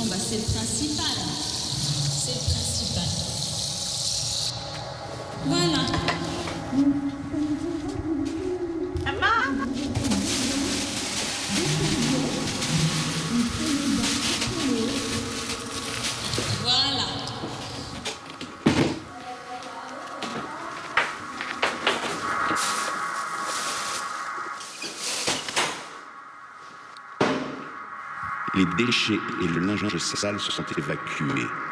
bah c'est le principal. C'est le principal. Voilà. Voilà. Les déchets et le linge sale se sont évacués.